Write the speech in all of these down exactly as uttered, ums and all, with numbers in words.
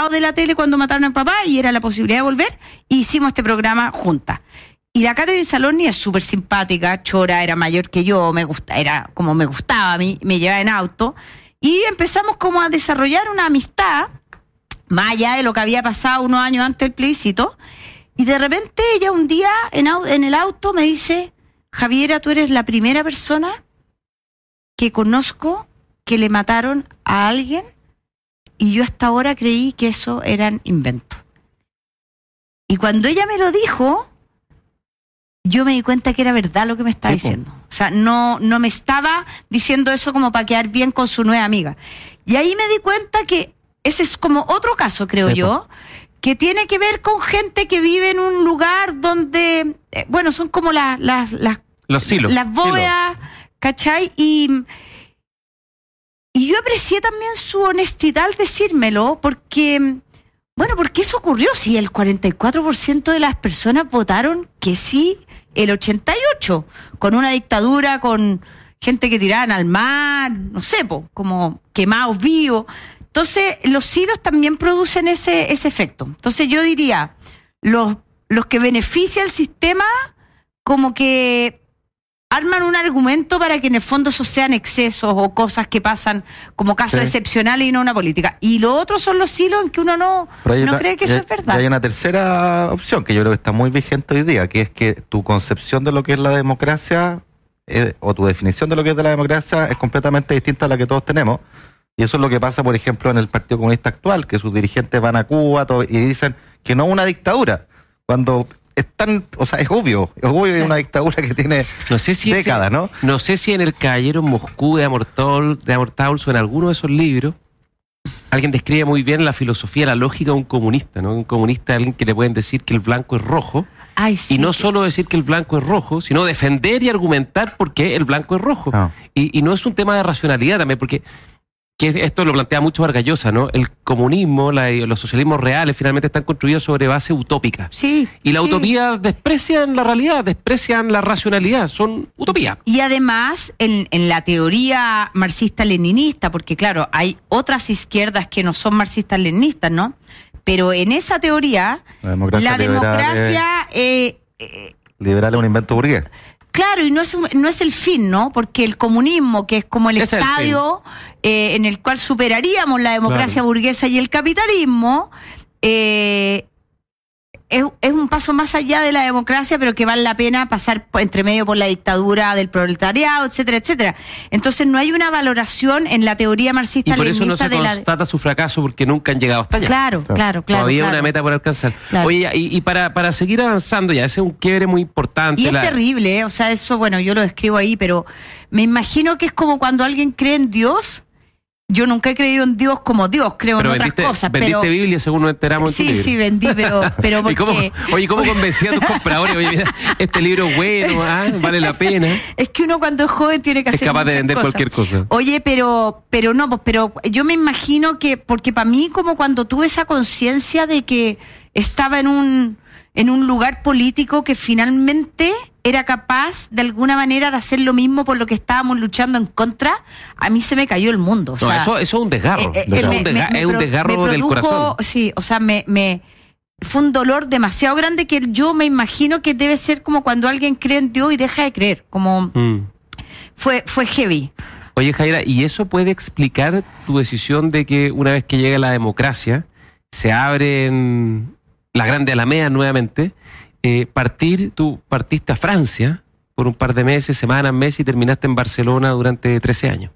lado de la tele cuando mataron a mi papá y era la posibilidad de volver, e hicimos este programa juntas. Y la Catherine Salorni es súper simpática, chora, era mayor que yo, me gusta, era como me gustaba a mí, me llevaba en auto, y empezamos como a desarrollar una amistad, más allá de lo que había pasado unos años antes del plebiscito, y de repente ella un día en, en el auto me dice, Javiera, tú eres la primera persona que conozco que le mataron a alguien, y yo hasta ahora creí que eso eran inventos. Y cuando ella me lo dijo, yo me di cuenta que era verdad lo que me estaba sí, diciendo. O sea, no, no me estaba diciendo eso como para quedar bien con su nueva amiga. Y ahí me di cuenta que ese es como otro caso, creo sí, yo, que tiene que ver con gente que vive en un lugar donde, eh, bueno, son como las la, la, los silos, las bóvedas, silos. ¿Cachai? Y, y yo aprecié también su honestidad al decírmelo, porque, bueno, porque eso ocurrió. Si el cuarenta y cuatro por ciento de las personas votaron que sí, el ochenta y ocho por ciento, con una dictadura, con gente que tiraban al mar, no sé, po, como quemados vivos. Entonces, los silos también producen ese, ese efecto. Entonces, yo diría, los, los que benefician el sistema, como que arman un argumento para que en el fondo esos sean excesos o cosas que pasan como casos sí. excepcionales y no una política. Y lo otro son los hilos en que uno no, no una, cree que eso hay, es verdad. Y hay una tercera opción que yo creo que está muy vigente hoy día, que es que tu concepción de lo que es la democracia eh, o tu definición de lo que es de la democracia es completamente distinta a la que todos tenemos. Y eso es lo que pasa, por ejemplo, en el Partido Comunista actual, que sus dirigentes van a Cuba todo, y dicen que no es una dictadura, cuando es tan, o sea, es obvio, es obvio que es una dictadura que tiene no sé si décadas, ese, ¿no? No sé si en El Caballero en Moscú de Amortaul, de Amortaul o en alguno de esos libros, alguien describe muy bien la filosofía, la lógica de un comunista, ¿no? Un comunista es alguien que le pueden decir que el blanco es rojo, Ay, sí, y no que... solo decir que el blanco es rojo, sino defender y argumentar por qué el blanco es rojo. No. Y, y no es un tema de racionalidad también, porque que esto lo plantea mucho Vargas Llosa, ¿no? El comunismo, la, los socialismos reales finalmente están construidos sobre base utópica. Sí. Y la sí. utopía desprecian la realidad, desprecian la racionalidad, son utopía. Y además, en, en la teoría marxista-leninista, porque claro, hay otras izquierdas que no son marxistas-leninistas, ¿no? Pero en esa teoría, la democracia, la democracia eh, eh, liberal es un invento burgués. Claro, y no es un, no es el fin, ¿no? Porque el comunismo, que es como el Ese estadio eh, en el cual superaríamos la democracia claro. burguesa y el capitalismo, eh, es, es un paso más allá de la democracia, pero que vale la pena pasar por, entre medio por la dictadura del proletariado, etcétera, etcétera. Entonces no hay una valoración en la teoría marxista-leninista. Y por eso no se de constata la... su fracaso, porque nunca han llegado hasta allá. Claro, claro, claro. Todavía claro. una meta por alcanzar. Claro. Oye, y, y para, para seguir avanzando ya, ese es un quiebre muy importante. Y es la... terrible, ¿eh? O sea, eso, bueno, yo lo escribo ahí, pero me imagino que es como cuando alguien cree en Dios. Yo nunca he creído en Dios como Dios, creo pero en vendiste, otras cosas. vendiste pero Biblia según nos enteramos en sí, tu libro. Sí, vendí, pero, pero porque... ¿Y cómo, oye, ¿cómo convencí a tus compradores? Oye, mira, este libro es bueno, ¿ah? Vale la pena. Es que uno cuando es joven tiene que es hacer capaz de vender cosas. cualquier cosa. Oye, pero, pero no, pues, pero yo me imagino que, porque para mí como cuando tuve esa conciencia de que estaba en un, en un lugar político que finalmente era capaz de alguna manera de hacer lo mismo por lo que estábamos luchando en contra, a mí se me cayó el mundo. O no, sea, eso, eso es un desgarro. Eh, eh, eso me, es un, desga me, es un me desgarro produjo, del corazón. Sí, o sea, me, me fue un dolor demasiado grande que yo me imagino que debe ser como cuando alguien cree en Dios y deja de creer. Como mm. fue, fue heavy. Oye, Jaira, ¿y eso puede explicar tu decisión de que una vez que llega la democracia, se abren las grandes alamedas nuevamente? Eh, partir, tú partiste a Francia por un par de meses, semanas, meses, y terminaste en Barcelona durante trece años.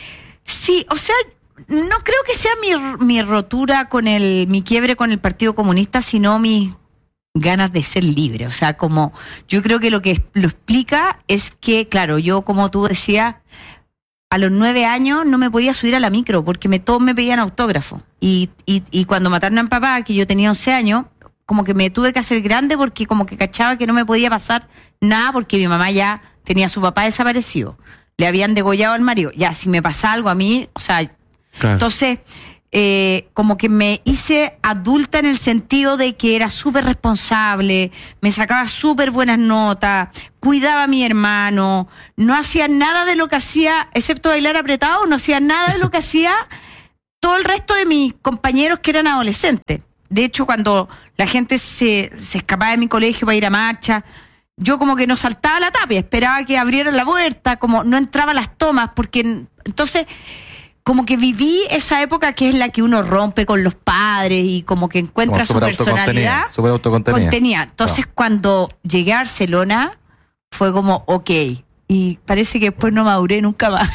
Sí, o sea, no creo que sea mi, mi rotura con el, mi quiebre con el Partido Comunista, sino mis ganas de ser libre. O sea, como yo creo que lo que lo explica es que, claro, yo, como tú decías, a los nueve años no me podía subir a la micro porque me, todos me pedían autógrafo. Y, y, y cuando mataron a mi papá, que yo tenía once años, como que me tuve que hacer grande porque como que cachaba que no me podía pasar nada porque mi mamá ya tenía a su papá desaparecido. Le habían degollado al marido. Ya, si me pasa algo a mí, o sea... Claro. Entonces, eh, como que me hice adulta en el sentido de que era súper responsable, me sacaba súper buenas notas, cuidaba a mi hermano, no hacía nada de lo que hacía, excepto bailar apretado, no hacía nada de lo que hacía todo el resto de mis compañeros que eran adolescentes. De hecho, cuando la gente se, se escapaba de mi colegio para ir a marcha, yo como que no saltaba la tapia, esperaba que abrieran la puerta, como no entraba a las tomas, porque entonces como que viví esa época que es la que uno rompe con los padres y como que encuentra Como su personalidad súper autocontenida. contenida. Entonces, No. cuando llegué a Barcelona, fue como, ok, y parece que después no maduré nunca más.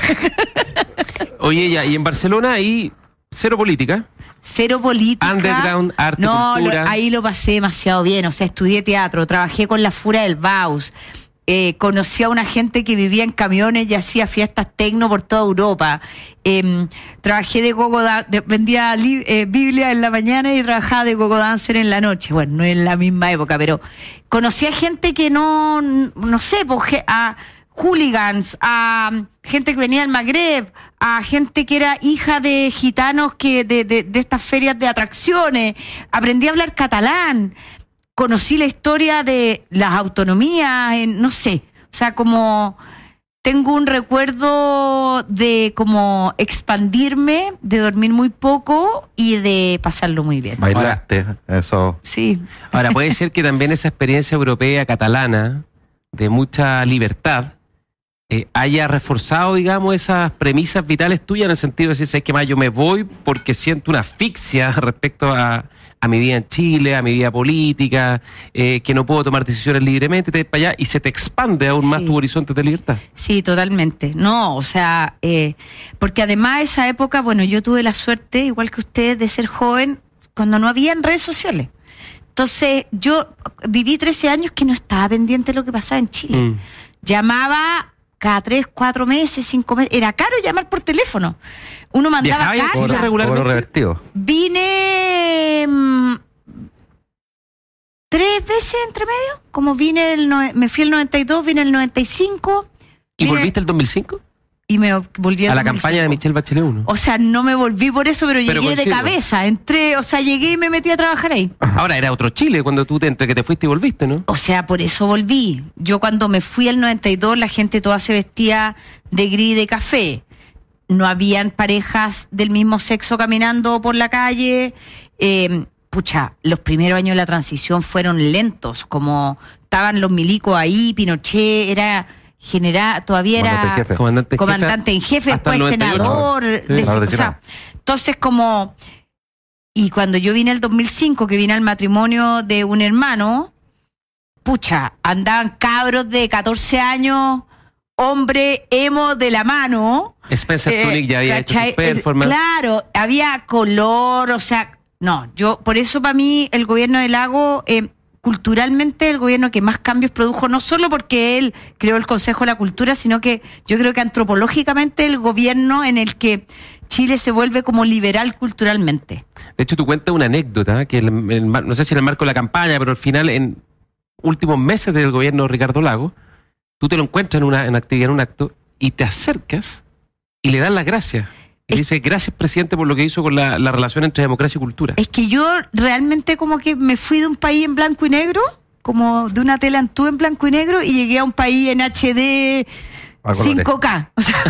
Oye, ya, y en Barcelona ahí cero política. Cero política. Underground, arte, no, cultura. lo- ahí lo pasé demasiado bien. O sea, estudié teatro, trabajé con la Fura del Baus, eh, conocí a una gente que vivía en camiones y hacía fiestas tecno por toda Europa. Eh, trabajé de gogo, da- de- vendía li- eh, Biblia en la mañana y trabajaba de gogo dancer en la noche. Bueno, no en la misma época, pero conocí a gente que no, no sé, pues, ge- a hooligans, a gente que venía del Magreb, a gente que era hija de gitanos que de, de, de estas ferias de atracciones. Aprendí a hablar catalán, conocí la historia de las autonomías, en, no sé, o sea, como tengo un recuerdo de como expandirme, de dormir muy poco y de pasarlo muy bien. Bailaste, eso. Sí. Ahora, puede ser que también esa experiencia europea catalana de mucha libertad eh, haya reforzado, digamos, esas premisas vitales tuyas en el sentido de decir, ¿sabes qué más? Yo me voy porque siento una asfixia respecto a, a mi vida en Chile, a mi vida política, eh, que no puedo tomar decisiones libremente, te vas para allá y se te expande aún más Sí. tu horizonte de libertad. Sí, totalmente. No, o sea, eh, porque además esa época, bueno, yo tuve la suerte, igual que ustedes, de ser joven cuando no habían redes sociales. Entonces, yo viví trece años que no estaba pendiente de lo que pasaba en Chile. Mm. Llamaba cada tres, cuatro meses, cinco meses. Era caro llamar por teléfono. Uno mandaba ¿Viajaba a Chile cartas. regularmente? Cobro revertido. Vine mm, tres veces entre medio. Como vine, el noe- me fui el noventa y dos, vine el noventa y cinco. ¿Y vine- volviste el dos mil cinco? Y me volví A al la dos mil campaña de cinco. Michelle Bachelet uno. O sea, no me volví por eso, pero, Pero llegué de coincido. cabeza. Entré, o sea, llegué y me metí a trabajar ahí. Ahora era otro Chile cuando tú te, entre que te fuiste y volviste, ¿no? O sea, por eso volví. Yo cuando me fui al noventa y dos, la gente toda se vestía de gris y de café. No habían parejas del mismo sexo caminando por la calle. Eh, pucha, los primeros años de la transición fueron lentos, como estaban los milicos ahí, Pinochet era general, todavía era Comandante en jefe. Comandante en jefe. comandante en jefe, hasta el después noventa y ocho. senador. Sí. de- Ahora o sea, senado. entonces como... Y cuando yo vine el dos mil cinco, que vine al matrimonio de un hermano, pucha, andaban cabros de catorce años, hombre emo de la mano. Spencer Eh, Tunick ya había hecho ¿cachai? su performance. Claro, había color, o sea, no, yo, por eso para mí el gobierno de Lago, eh, culturalmente el gobierno que más cambios produjo, no solo porque él creó el Consejo de la Cultura, sino que yo creo que antropológicamente el gobierno en el que Chile se vuelve como liberal culturalmente. De hecho, tú cuentas una anécdota, que el- el mar- no sé si en el marco de la campaña, pero al final, en últimos meses del gobierno de Ricardo Lagos, tú te lo encuentras en una en actividad, en un acto, y te acercas y le das las gracias. Y Es- dices, gracias, presidente, por lo que hizo con la, la relación entre democracia y cultura. Es que yo realmente como que me fui de un país en blanco y negro, como de una tele antú en blanco y negro, y llegué a un país en H D A colores. cinco K. O sea,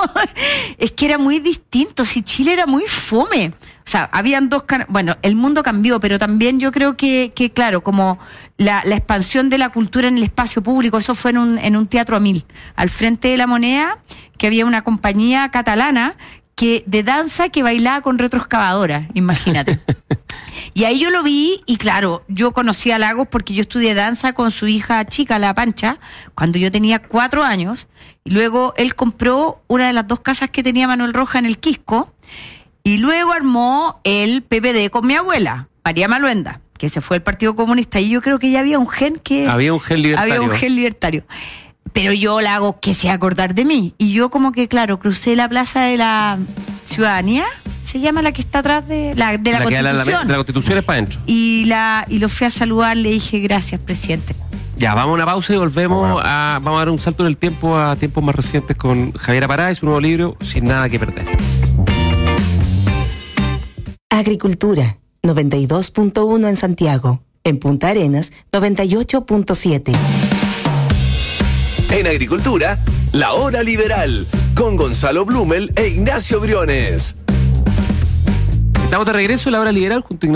es que era muy distinto. Si Chile era muy fome. O sea, habían dos canales. Bueno, el mundo cambió, pero también yo creo que, que claro, como la, la expansión de la cultura en el espacio público, eso fue en un, en un teatro a mil. Al frente de la Moneda, que había una compañía catalana que de danza que bailaba con retroexcavadora, imagínate. Y ahí yo lo vi, y claro, yo conocí a Lagos porque yo estudié danza con su hija chica, la Pancha, cuando yo tenía cuatro años, y luego él compró una de las dos casas que tenía Manuel Roja en el Quisco, y luego armó el P P D con mi abuela, María Maluenda, que se fue al Partido Comunista, y yo creo que ya había un gen que... Había un gen libertario. Había un gen libertario. Pero yo la hago que se acordar de mí. Y yo como que, claro, crucé la Plaza de la Ciudadanía, se llama la que está atrás de la, de la, La que da la- la- Constitución. de la Constitución es para adentro. y, la, y lo fui a saludar, le dije, gracias, presidente. Ya, vamos a una pausa y volvemos Bueno. a... Vamos a dar un salto en el tiempo a tiempos más recientes con Javier Apará y su nuevo libro, Sin Nada que Perder. Agricultura, noventa y dos punto uno en Santiago. En Punta Arenas, noventa y ocho punto siete. En Agricultura, La Hora Liberal, con Gonzalo Blumel e Ignacio Briones. Estamos de regreso en la hora liberal junto a